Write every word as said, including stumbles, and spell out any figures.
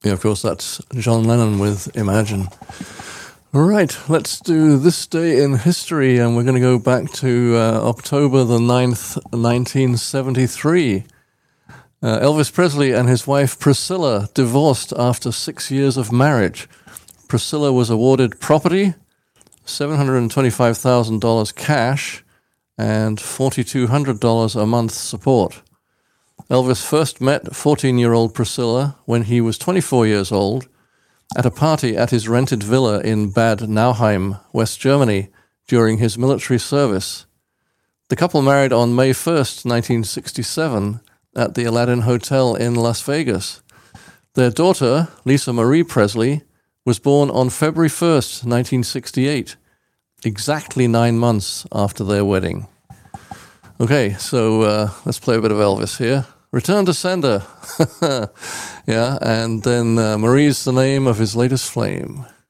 Yeah, of course, that's John Lennon with Imagine. All right, let's do this day in history, and we're going to go back to uh, October the ninth, nineteen seventy-three. Uh, Elvis Presley and his wife Priscilla divorced after six years of marriage. Priscilla was awarded property, seven hundred twenty-five thousand dollars cash, and four thousand two hundred dollars a month support. Elvis first met fourteen-year-old Priscilla when he was twenty-four years old at a party at his rented villa in Bad Nauheim, West Germany, during his military service. The couple married on May first, nineteen sixty-seven, at the Aladdin Hotel in Las Vegas. Their daughter, Lisa Marie Presley, was born on February first, nineteen sixty-eight, exactly nine months after their wedding. Okay, so uh, let's play a bit of Elvis here. Return to sender. Yeah, and then uh, Marie's the name of his latest flame.